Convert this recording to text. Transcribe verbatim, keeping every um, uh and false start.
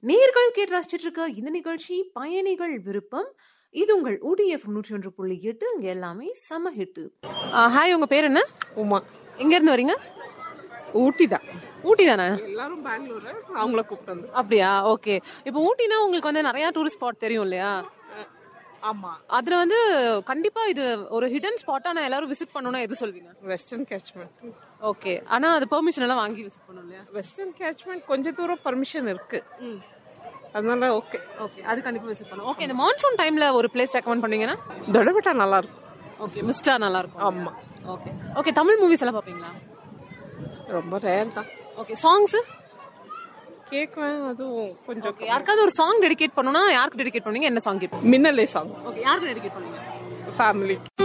நேயர்கள் கேட்டு ரசிச்சிட்டு இருக்க இந்த நிகழ்ச்சி பயணிகள் விருப்பம். இது உங்கள் ஊடிஎஃப் நூற்றி ஒன்று புள்ளி எட்டு. இங்க எல்லாமே சம ஹிட்டு. ஹாய், உங்க பேர் என்ன? உமா. எங்க இருந்து வரீங்க? ஊட்டி தான். ஊட்டி தானே? எல்லாரும் பெங்களூர், அவங்கள கூப்பிட்டு வந்து. அப்படியா? ஓகே. இப்போ ஊட்டினா உங்களுக்கு வந்து நிறைய டூரிஸ்ட் ஸ்பாட் தெரியும் இல்லையா? ஆமா. அதுல வந்து கண்டிப்பா இது ஒரு ஹிடன் ஸ்பாட்டா நான் எல்லாரும் விசிட் பண்ணனும்னா எது சொல்வீங்க? Western catchment. ஓகே. ஆனா அது பெர்மிஷன் எல்லாம் வாங்கி விசிட் பண்ணனும் இல்லையா? வெஸ்டர்ன் கேட்ச்மெண்ட் கொஞ்ச தூரம் பெர்மிஷன் இருக்கு. அதனால ஓகே. ஓகே, அது கண்டிப்பா விசிட் பண்ணனும். ஓகே, இந்த மான்சூன் டைம்ல ஒரு பிளேஸ் ரெக்கமெண்ட் பண்ணீங்கன்னா? தொடைபெட்டா நல்லா இருக்கும். ஓகே, மிஸ்டா நல்லா இருக்கும். ஆமா. ஓகே. ஓகே, தமிழ் மூவிஸ் எல்லாம் பாப்பீங்களா? ரொம்ப ரேர் தான். Okay, songs கேக்குவேன். அதுவும் கொஞ்சம். யாருக்காவது ஒரு சாங் டெடிகேட் பண்ணனும்னா யாருக்கு டெடிகேட் பண்ணுவீங்க? என்ன சாங் கேட்பீங்க? மின்னலே சாங். ஓகே, யாருக்கு டெடிகேட் பண்ணுவீங்க? ஃபேமிலி.